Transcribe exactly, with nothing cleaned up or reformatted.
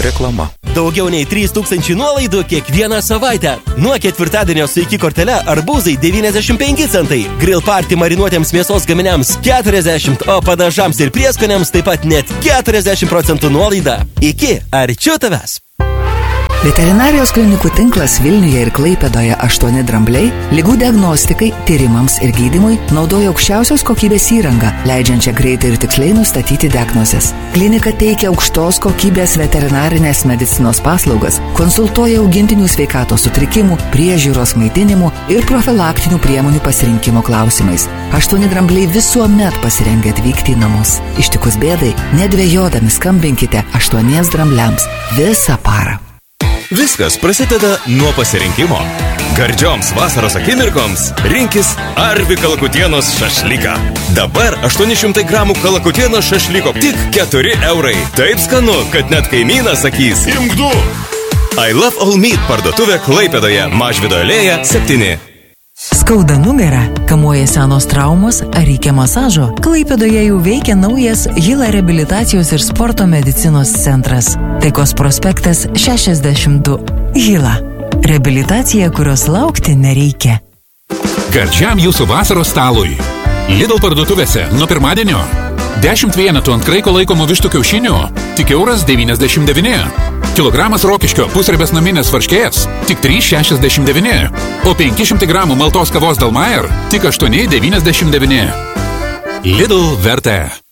Reklama. Daugiau nei trys tūkstančiai nuolaidų kiekvieną savaitę. Nuo ketvirtadienio su iki kortele arbūzai devyniasdešimt penki centai, grill party marinuotiems mėsos gaminiams keturiasdešimt, o padažams ir prieskoniams taip pat net keturiasdešimt procentų nuolaida. Iki arčiau tavęs. Veterinarijos klinikų tinklas Vilniuje ir Klaipėdoje aštuoni drambliai ligų diagnostikai, tyrimams ir gydymui naudoja aukščiausios kokybės įrangą, leidžiančią greitai ir tiksliai nustatyti diagnozes. Klinika teikia aukštos kokybės veterinarinės medicinos paslaugas, konsultuoja augintinių sveikatos sutrikimų, priežiūros maitinimų ir profilaktinių priemonių pasirinkimo klausimais. Aštuoni drambliai visuomet pasirengę atvykti į namus. Ištikus bėdai, nedvejodami skambinkite aštuoniems drambliams visą parą. Viskas prasideda nuo pasirinkimo. Gardžioms vasaros akimirkoms rinkis Arvi kalakutienos šašlyką. Dabar aštuoni šimtai gramų kalakutienos šašlyko tik keturi eurai. Taip skanu, kad net kaimynas sakys: imk du! I Love All Meat parduotuvė Klaipėdoje, Mažvydo alėja septyni. Skauda nugarą, kamuoja senos traumos ar reikia masažo? Klaipėdoje jau veikia naujas Hila reabilitacijos ir sporto medicinos centras. Taikos prospektas šešiasdešimt du. Hila. Reabilitacija, kurios laukti nereikia. Gardžiam jūsų vasaros stalui. Lidl parduotuvėse nuo pirmadienio. dešimt vienetų ant kraiko laikomų vištų kiaušinių. Tik euras devyniasdešimt devyni. Kilogramas rokiškio pusribės naminės varškės tik trys šešiasdešimt devyni, o penki šimtai gramų maltos kavos Dalmayer tik aštuoni devyniasdešimt devyni. Lidl vertė.